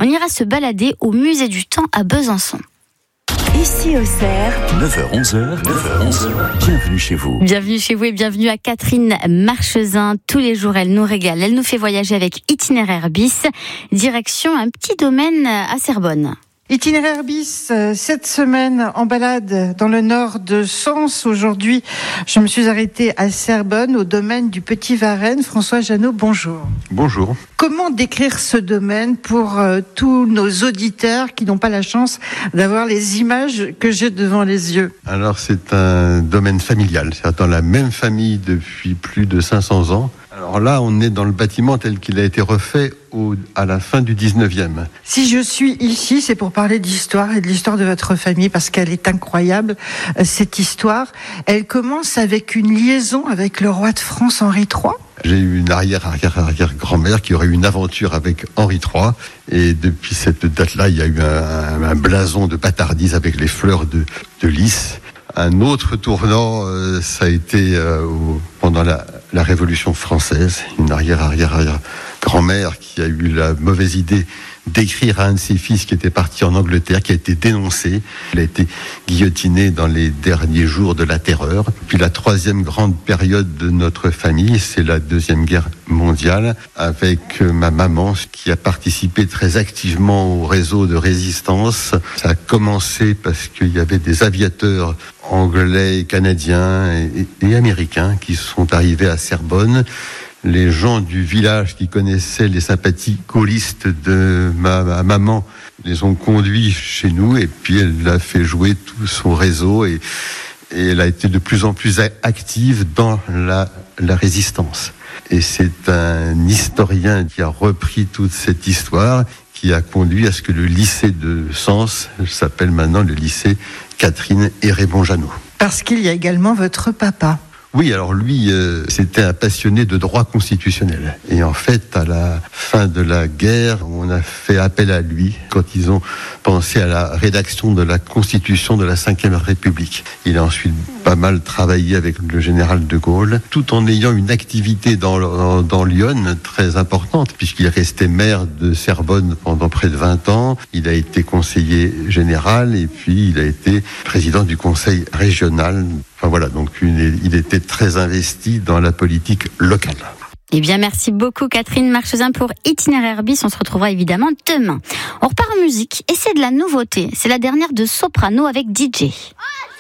On ira se balader au musée du temps à Besançon. Ici au Cerf, 9h-11h, bienvenue chez vous. Bienvenue chez vous et bienvenue à Catherine Marchesin. Tous les jours, elle nous régale. Elle nous fait voyager avec Itinéraire bis. Direction un petit domaine à Cerbonne. Itinéraire bis, cette semaine en balade dans le nord de Sens. Aujourd'hui, je me suis arrêtée à Cerbonne, au domaine du Petit Varennes. François Janot, bonjour. Bonjour. Comment décrire ce domaine pour tous nos auditeurs qui n'ont pas la chance d'avoir les images que j'ai devant les yeux? Alors c'est un domaine familial, c'est dans la même famille depuis plus de 500 ans. Alors là, on est dans le bâtiment tel qu'il a été refait à la fin du 19e. Si je suis ici, c'est pour parler d'histoire et de l'histoire de votre famille, parce qu'elle est incroyable, cette histoire. Elle commence avec une liaison avec le roi de France, Henri III. J'ai eu une arrière-grand-mère qui aurait eu une aventure avec Henri III. Et depuis cette date-là, il y a eu un blason de bâtardise avec les fleurs de lys. Un autre tournant, ça a été pendant la Révolution française, une arrière-grand-mère qui a eu la mauvaise idée d'écrire à un de ses fils qui était parti en Angleterre, qui a été dénoncé. Il a été guillotiné dans les derniers jours de la terreur. Puis la troisième grande période de notre famille, c'est la Deuxième Guerre mondiale, avec ma maman qui a participé très activement au réseau de résistance. Ça a commencé parce qu'il y avait des aviateurs anglais, canadiens et américains qui sont arrivés à Cerbonne. Les gens du village qui connaissaient les sympathies gaullistes de ma maman les ont conduits chez nous, et puis elle a fait jouer tout son réseau et elle a été de plus en plus active dans la résistance. Et c'est un historien qui a repris toute cette histoire qui a conduit à ce que le lycée de Sens s'appelle maintenant le lycée Catherine et Raymond Janot. Parce qu'il y a également votre papa. Oui, alors lui, c'était un passionné de droit constitutionnel. Et en fait, à la fin de la guerre, on a fait appel à lui quand ils ont pensé à la rédaction de la Constitution de la Ve République. Il a ensuite pas mal travaillé avec le général de Gaulle, tout en ayant une activité dans Lyon très importante, puisqu'il est resté maire de Cerbonne pendant près de 20 ans. Il a été conseiller général et puis il a été président du conseil régional. Enfin voilà, donc il était très investi dans la politique locale. Eh bien, merci beaucoup Catherine Marchesin pour Itinéraire bis. On se retrouvera évidemment demain. On repart en musique et c'est de la nouveauté. C'est la dernière de Soprano avec DJ.